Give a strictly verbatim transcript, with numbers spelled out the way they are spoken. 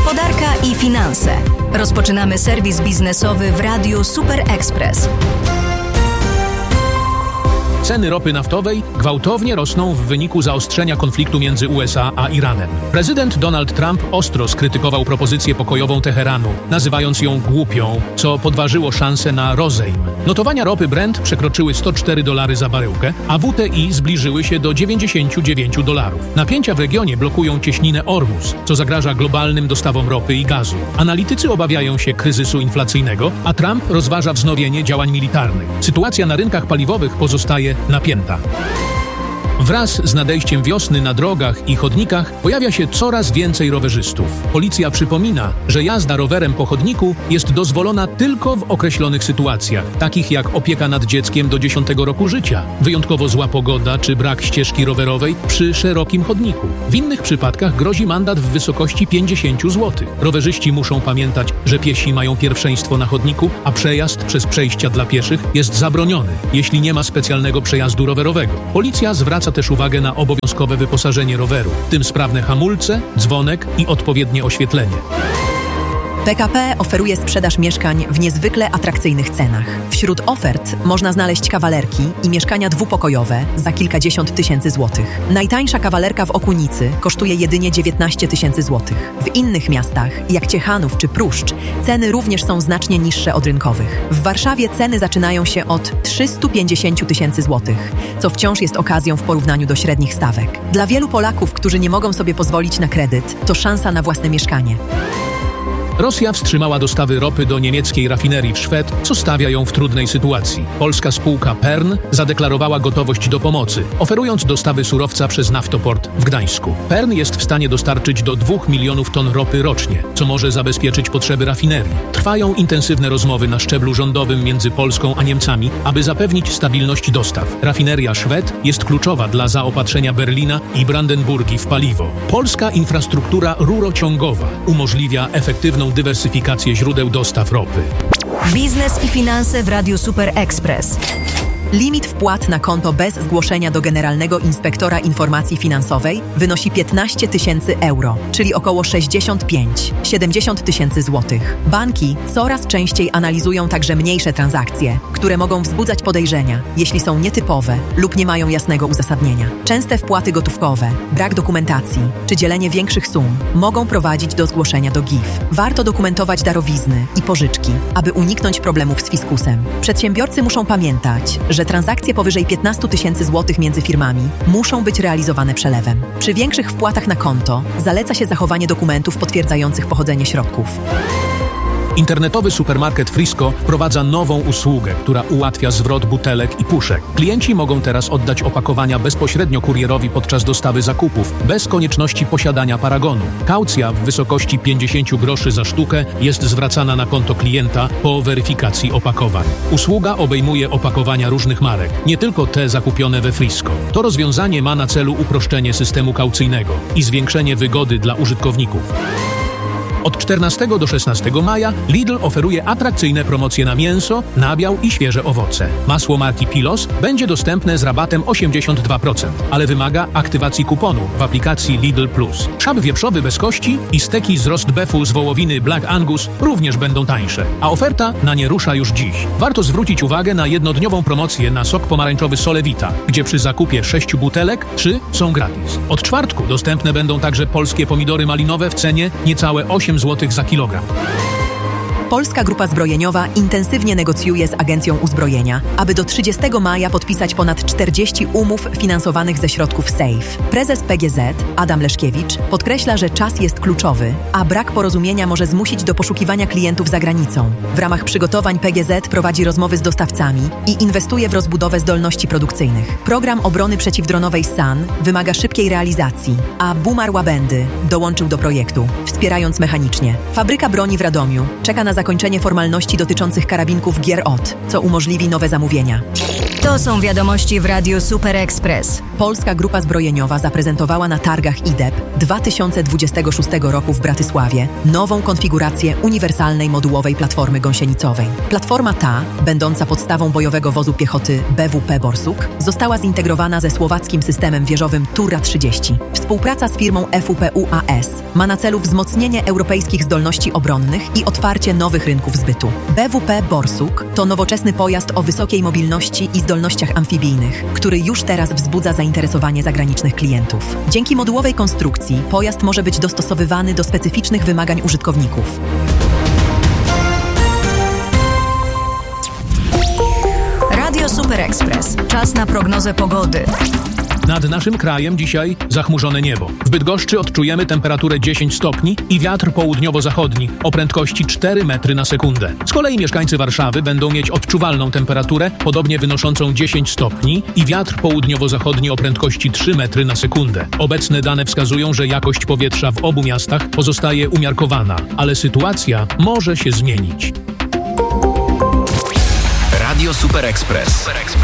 Gospodarka i finanse. Rozpoczynamy serwis biznesowy w Radiu Super Express. Ceny ropy naftowej gwałtownie rosną w wyniku zaostrzenia konfliktu między U S A a Iranem. Prezydent Donald Trump ostro skrytykował propozycję pokojową Teheranu, nazywając ją głupią, co podważyło szanse na rozejm. Notowania ropy Brent przekroczyły sto cztery dolary za baryłkę, a W T I zbliżyły się do dziewięćdziesiąt dziewięć dolarów. Napięcia w regionie blokują cieśninę Ormus, co zagraża globalnym dostawom ropy i gazu. Analitycy obawiają się kryzysu inflacyjnego, a Trump rozważa wznowienie działań militarnych. Sytuacja na rynkach paliwowych pozostaje napięta. Wraz z nadejściem wiosny na drogach i chodnikach pojawia się coraz więcej rowerzystów. Policja przypomina, że jazda rowerem po chodniku jest dozwolona tylko w określonych sytuacjach, takich jak opieka nad dzieckiem do dziesiątego roku życia, wyjątkowo zła pogoda czy brak ścieżki rowerowej przy szerokim chodniku. W innych przypadkach grozi mandat w wysokości pięćdziesiąt złotych. Rowerzyści muszą pamiętać, że piesi mają pierwszeństwo na chodniku, a przejazd przez przejścia dla pieszych jest zabroniony, jeśli nie ma specjalnego przejazdu rowerowego. Policja zwraca też uwagę na obowiązkowe wyposażenie roweru, w tym sprawne hamulce, dzwonek i odpowiednie oświetlenie. P K P oferuje sprzedaż mieszkań w niezwykle atrakcyjnych cenach. Wśród ofert można znaleźć kawalerki i mieszkania dwupokojowe za kilkadziesiąt tysięcy złotych. Najtańsza kawalerka w Okunicy kosztuje jedynie dziewiętnaście tysięcy złotych. W innych miastach, jak Ciechanów czy Pruszcz, ceny również są znacznie niższe od rynkowych. W Warszawie ceny zaczynają się od trzysta pięćdziesiąt tysięcy złotych, co wciąż jest okazją w porównaniu do średnich stawek. Dla wielu Polaków, którzy nie mogą sobie pozwolić na kredyt, to szansa na własne mieszkanie. Rosja wstrzymała dostawy ropy do niemieckiej rafinerii w Szwed, co stawia ją w trudnej sytuacji. Polska spółka Pern zadeklarowała gotowość do pomocy, oferując dostawy surowca przez naftoport w Gdańsku. Pern jest w stanie dostarczyć do dwóch milionów ton ropy rocznie, co może zabezpieczyć potrzeby rafinerii. Trwają intensywne rozmowy na szczeblu rządowym między Polską a Niemcami, aby zapewnić stabilność dostaw. Rafineria Szwed jest kluczowa dla zaopatrzenia Berlina i Brandenburgii w paliwo. Polska infrastruktura rurociągowa umożliwia efektywną dywersyfikację źródeł dostaw ropy. Biznes i finanse w Radiu Super Express. Limit wpłat na konto bez zgłoszenia do Generalnego Inspektora Informacji Finansowej wynosi piętnaście tysięcy euro, czyli około sześćdziesiąt pięć do siedemdziesięciu tysięcy złotych. Banki coraz częściej analizują także mniejsze transakcje, które mogą wzbudzać podejrzenia, jeśli są nietypowe lub nie mają jasnego uzasadnienia. Częste wpłaty gotówkowe, brak dokumentacji czy dzielenie większych sum mogą prowadzić do zgłoszenia do G I F. Warto dokumentować darowizny i pożyczki, aby uniknąć problemów z fiskusem. Przedsiębiorcy muszą pamiętać, że że transakcje powyżej piętnaście tysięcy złotych między firmami muszą być realizowane przelewem. Przy większych wpłatach na konto zaleca się zachowanie dokumentów potwierdzających pochodzenie środków. Internetowy supermarket Frisco wprowadza nową usługę, która ułatwia zwrot butelek i puszek. Klienci mogą teraz oddać opakowania bezpośrednio kurierowi podczas dostawy zakupów, bez konieczności posiadania paragonu. Kaucja w wysokości pięćdziesiąt groszy za sztukę jest zwracana na konto klienta po weryfikacji opakowań. Usługa obejmuje opakowania różnych marek, nie tylko te zakupione we Frisco. To rozwiązanie ma na celu uproszczenie systemu kaucyjnego i zwiększenie wygody dla użytkowników. Od czternastego do szesnastego maja Lidl oferuje atrakcyjne promocje na mięso, nabiał i świeże owoce. Masło marki Pilos będzie dostępne z rabatem osiemdziesiąt dwa procent, ale wymaga aktywacji kuponu w aplikacji Lidl Plus. Szab wieprzowy bez kości i steki z roast beefu z wołowiny Black Angus również będą tańsze, a oferta na nie rusza już dziś. Warto zwrócić uwagę na jednodniową promocję na sok pomarańczowy Solevita, gdzie przy zakupie sześciu butelek trzy są gratis. Od czwartku dostępne będą także polskie pomidory malinowe w cenie niecałe osiem złotych za kilogram. Polska Grupa Zbrojeniowa intensywnie negocjuje z Agencją Uzbrojenia, aby do trzydziestego maja podpisać ponad czterdzieści umów finansowanych ze środków SAFE. Prezes P G Z, Adam Leszkiewicz, podkreśla, że czas jest kluczowy, a brak porozumienia może zmusić do poszukiwania klientów za granicą. W ramach przygotowań P G Z prowadzi rozmowy z dostawcami i inwestuje w rozbudowę zdolności produkcyjnych. Program obrony przeciwdronowej S A N wymaga szybkiej realizacji, a Bumar Łabędy dołączył do projektu, wspierając mechanicznie. Fabryka broni w Radomiu czeka na zakończenie formalności dotyczących karabinków Gier O T, co umożliwi nowe zamówienia. To są wiadomości w Radiu Super Express. Polska Grupa Zbrojeniowa zaprezentowała na targach I D E P dwa tysiące dwudziestego szóstego roku w Bratysławie nową konfigurację uniwersalnej modułowej platformy gąsienicowej. Platforma ta, będąca podstawą bojowego wozu piechoty B W P Borsuk, została zintegrowana ze słowackim systemem wieżowym Turra trzydzieści. Współpraca z firmą F U P U A S ma na celu wzmocnienie europejskich zdolności obronnych i otwarcie nowych rynków zbytu. B W P Borsuk to nowoczesny pojazd o wysokiej mobilności i zdolnościach amfibijnych, który już teraz wzbudza zainteresowanie zagranicznych klientów. Dzięki modułowej konstrukcji pojazd może być dostosowywany do specyficznych wymagań użytkowników. Radio Super Express. Czas na prognozę pogody. Nad naszym krajem dzisiaj zachmurzone niebo. W Bydgoszczy odczujemy temperaturę dziesięć stopni i wiatr południowo-zachodni o prędkości cztery metry na sekundę. Z kolei mieszkańcy Warszawy będą mieć odczuwalną temperaturę, podobnie wynoszącą dziesięć stopni i wiatr południowo-zachodni o prędkości trzy metry na sekundę. Obecne dane wskazują, że jakość powietrza w obu miastach pozostaje umiarkowana, ale sytuacja może się zmienić. Radio Super Express.